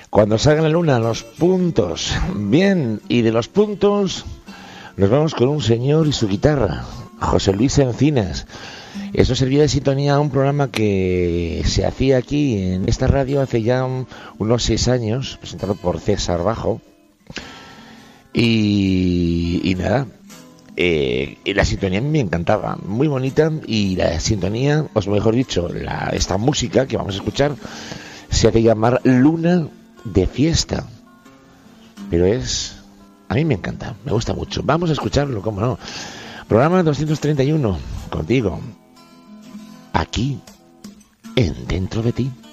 Cuando salga la luna, los puntos. Bien, y de los puntos nos vamos con un señor y su guitarra, José Luis Encinas. Eso servía de sintonía a un programa que se hacía aquí en esta radio hace ya unos 6 años, presentado por César Bajo. Y nada, y la sintonía me encantaba, muy bonita, y la sintonía, o mejor dicho, esta música que vamos a escuchar se hace llamar Luna de Fiesta, pero a mí me encanta, me gusta mucho. Vamos a escucharlo, cómo no. Programa 231, contigo, aquí, en Dentro de Ti.